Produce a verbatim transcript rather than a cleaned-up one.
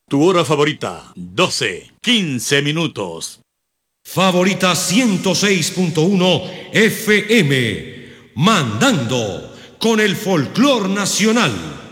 Tu hora favorita, doce, quince minutos. Favorita ciento seis punto uno F M, mandando con el folclor nacional.